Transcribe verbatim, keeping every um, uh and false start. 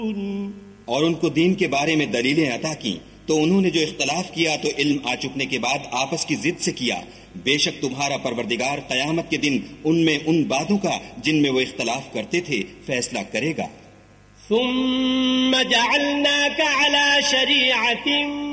और उनको दीन के बारे में दलीलें अता की, तो उन्होंने जो इख्तलाफ किया तो इल्म आ चुकने के बाद आपस की जिद से किया। बेशक तुम्हारा परवरदिगार कयामत के दिन उनमें उन बातों का जिनमें वो इख्तलाफ करते थे फैसला करेगा। सुम्मा जअलनाका अला शरीअतिन